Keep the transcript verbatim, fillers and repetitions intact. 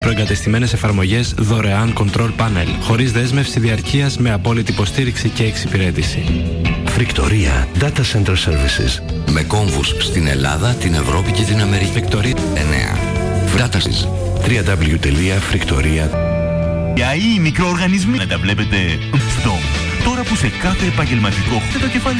προεγκατεστημένες εφαρμογές δωρεάν control panel, χωρίς δέσμευση διαρκείας, με απόλυτη υποστήριξη και εξυπηρέτηση. Φρικτορία Data Center Services. Με κόμβους στην Ελλάδα, την Ευρώπη και την Αμερική. Φρικτορία εννέα. Φράτασης. double-u double-u double-u τελεία φρικτορία. Για οι μικροοργανισμοί να τα βλέπετε στο. Τώρα που σε κάθε επαγγελματικό το κεφάλι